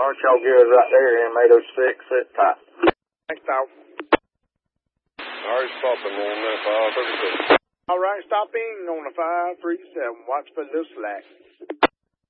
aren't y'all good right there in 806? Sit tight. Thanks, Doc. Alright, stopping on that 537. All right, stopping on the 537. Watch for the slack.